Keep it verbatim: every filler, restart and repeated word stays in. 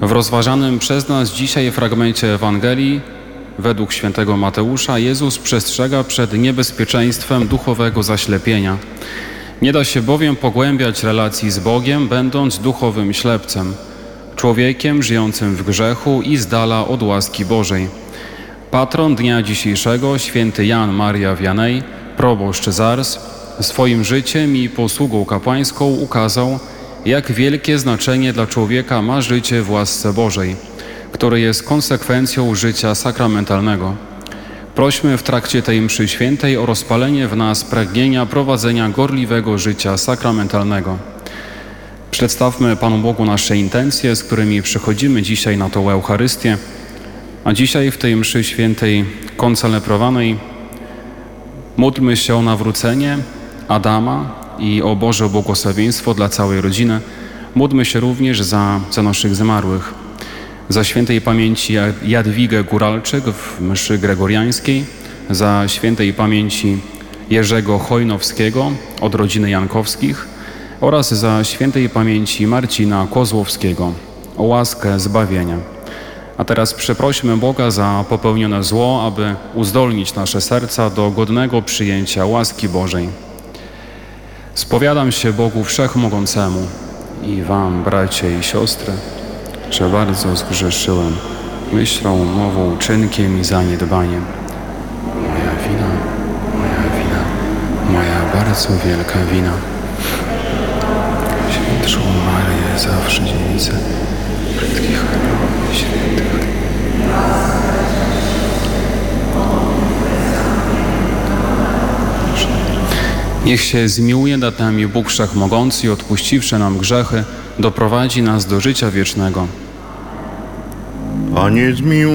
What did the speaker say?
W rozważanym przez nas dzisiaj fragmencie Ewangelii według świętego Mateusza Jezus przestrzega przed niebezpieczeństwem duchowego zaślepienia. Nie da się bowiem pogłębiać relacji z Bogiem, będąc duchowym ślepcem, człowiekiem żyjącym w grzechu i z dala od łaski Bożej. Patron dnia dzisiejszego, święty Jan Maria Vianney, proboszcz z Ars, swoim życiem i posługą kapłańską ukazał, jak wielkie znaczenie dla człowieka ma życie w łasce Bożej, które jest konsekwencją życia sakramentalnego. Prośmy w trakcie tej mszy świętej o rozpalenie w nas pragnienia prowadzenia gorliwego życia sakramentalnego. Przedstawmy Panu Bogu nasze intencje, z którymi przychodzimy dzisiaj na tą Eucharystię, a dzisiaj w tej mszy świętej koncelebrowanej módlmy się o nawrócenie Adama i o Boże błogosławieństwo dla całej rodziny. Módlmy się również za, za naszych zmarłych, za świętej pamięci Jadwigę Góralczyk w mszy gregoriańskiej, za świętej pamięci Jerzego Chojnowskiego od rodziny Jankowskich oraz za świętej pamięci Marcina Kozłowskiego o łaskę zbawienia. A teraz przeprośmy Boga za popełnione zło, aby uzdolnić nasze serca do godnego przyjęcia łaski Bożej. Spowiadam się Bogu Wszechmogącemu i wam, bracia i siostry, że bardzo zgrzeszyłem myślą, mową, czynkiem i zaniedbaniem. Moja wina, moja wina, moja bardzo wielka wina. Świętszą Maryję, zawsze dziewicę, wszystkich aniołów i świętych. Niech się zmiłuje nad nami Bóg Wszechmogący i odpuściwszy nam grzechy, doprowadzi nas do życia wiecznego. Panie zmiłuj.